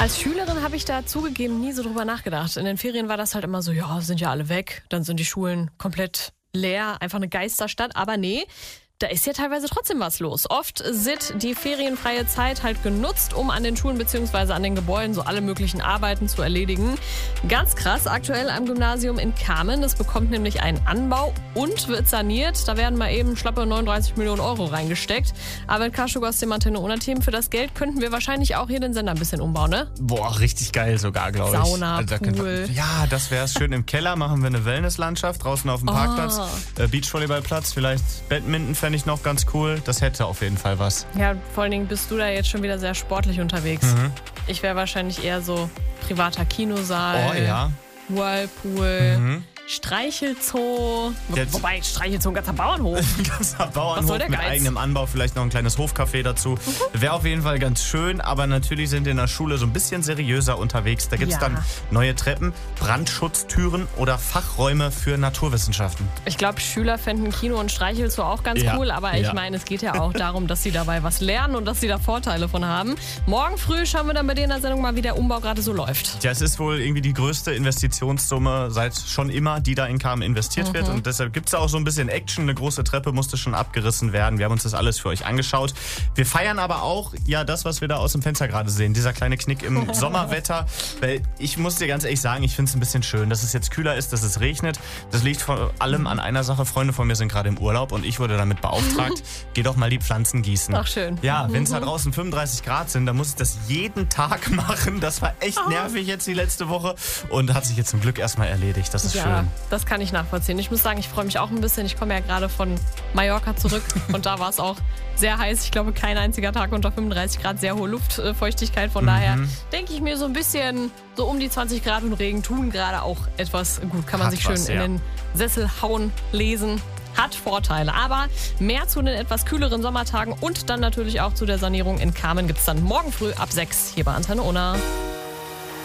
Als Schülerin habe ich da zugegeben nie so drüber nachgedacht. In den Ferien war das halt immer so, ja, sind ja alle weg, dann sind die Schulen komplett leer, einfach eine Geisterstadt. Aber nee, da ist ja teilweise trotzdem was los. Oft wird die ferienfreie Zeit halt genutzt, um an den Schulen bzw. an den Gebäuden so alle möglichen Arbeiten zu erledigen. Ganz krass, aktuell am Gymnasium in Kamen. Das bekommt nämlich einen Anbau und wird saniert. Da werden mal eben schlappe 39 Millionen Euro reingesteckt. Arvid Kaschuk aus dem Antenne Ohne Themen. Für das Geld könnten wir wahrscheinlich auch hier den Sender ein bisschen umbauen, ne? Boah, richtig geil sogar, glaube ich. Sauna, Pool. Ja, das wäre schön. Im Keller machen wir eine Wellnesslandschaft, draußen auf dem Parkplatz. Beachvolleyballplatz, vielleicht Badminton fände ich noch ganz cool. Das hätte auf jeden Fall was. Ja, vor allen Dingen bist du da jetzt schon wieder sehr sportlich unterwegs. Ich wäre wahrscheinlich eher so privater Kinosaal, Oh ja. Whirlpool, Streichelzoo. Wobei, Streichelzoo, ein ganzer Bauernhof. Ein ganzer Bauernhof Was soll der mit Geiz? eigenem Anbau, vielleicht noch ein kleines Hofcafé dazu. Wäre auf jeden Fall ganz schön, aber natürlich sind wir in der Schule so ein bisschen seriöser unterwegs. Da gibt es dann neue Treppen, Brandschutztüren oder Fachräume für Naturwissenschaften. Ich glaube, Schüler fänden Kino und Streichelzoo auch ganz cool, aber ich meine, es geht ja auch darum, dass sie dabei was lernen und dass sie da Vorteile von haben. Morgen früh schauen wir dann bei dir in der Sendung mal, wie der Umbau gerade so läuft. Ja, es ist wohl irgendwie die größte Investitionssumme seit schon immer, die da in Kamen investiert wird. Und deshalb gibt es auch so ein bisschen Action. Eine große Treppe musste schon abgerissen werden. Wir haben uns das alles für euch angeschaut. Wir feiern aber auch das, was wir da aus dem Fenster gerade sehen. Dieser kleine Knick im Sommerwetter. Weil ich muss dir ganz ehrlich sagen, ich finde es ein bisschen schön, dass es jetzt kühler ist, dass es regnet. Das liegt vor allem an einer Sache. Freunde von mir sind gerade im Urlaub und ich wurde damit beauftragt, geh doch mal die Pflanzen gießen. Ach, schön. Ja, wenn es da draußen 35 Grad sind, dann muss ich das jeden Tag machen. Das war echt nervig jetzt die letzte Woche und hat sich jetzt zum Glück erstmal erledigt. Das ist schön. Das kann ich nachvollziehen. Ich muss sagen, ich freue mich auch ein bisschen. Ich komme ja gerade von Mallorca zurück und da war es auch sehr heiß. Ich glaube, kein einziger Tag unter 35 Grad, sehr hohe Luftfeuchtigkeit. Von daher denke ich mir so ein bisschen, so um die 20 Grad und Regen tun gerade auch etwas gut. Kann man sich schön in den Sessel hauen, lesen. Hat Vorteile. Aber mehr zu den etwas kühleren Sommertagen und dann natürlich auch zu der Sanierung in Kamen gibt es dann morgen früh ab 6 hier bei Antenne Ohne.